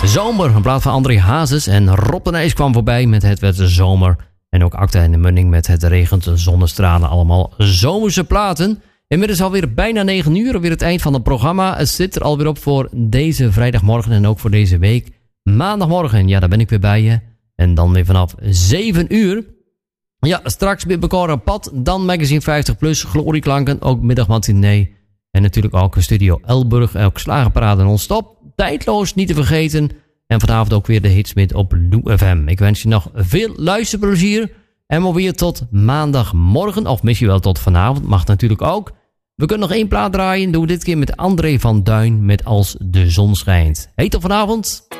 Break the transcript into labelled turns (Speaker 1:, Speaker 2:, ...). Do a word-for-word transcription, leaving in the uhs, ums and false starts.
Speaker 1: Zomer, een plaat van André Hazes. En Rob de Nijs kwam voorbij met Het werd zomer. En ook Acta en de Munning met Het regent zonnestralen. Allemaal zomerse platen. Inmiddels alweer bijna negen uur, weer het eind van het programma. Het zit er alweer op voor deze vrijdagmorgen en ook voor deze week. Maandagmorgen, ja, daar ben ik weer bij je. En dan weer vanaf zeven uur. Ja, straks weer Becora Pad, dan Magazine vijftig plus, Glorieklanken, ook middagmatinee. En natuurlijk ook Studio Elburg, ook Slagenparade non-stop. Tijdloos, niet te vergeten. En vanavond ook weer de hitsmid op Lou F M. Ik wens je nog veel luisterplezier. En wel weer tot maandagmorgen, of misschien wel tot vanavond, mag natuurlijk ook. We kunnen nog één plaat draaien, doen we dit keer met André van Duin met Als de zon schijnt. Hey, tot vanavond.